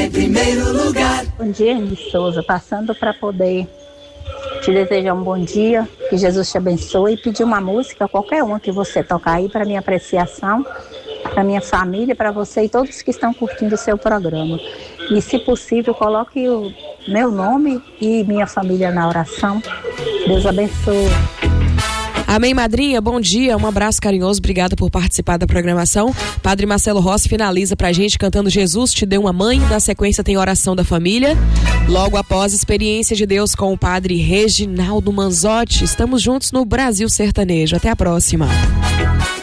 em primeiro lugar. Bom dia, Andy Souza, passando para poder te desejar um bom dia, que Jesus te abençoe e pedir uma música, qualquer uma que você tocar aí para minha apreciação, para minha família, para você e todos que estão curtindo o seu programa. E se possível, coloque o meu nome e minha família na oração. Deus abençoe. Amém, madrinha, bom dia, um abraço carinhoso, obrigada por participar da programação. Padre Marcelo Rossi finaliza pra gente cantando Jesus te deu uma mãe, na sequência tem oração da família, logo após experiência de Deus com o padre Reginaldo Manzotti. Estamos juntos no Brasil Sertanejo, até a próxima.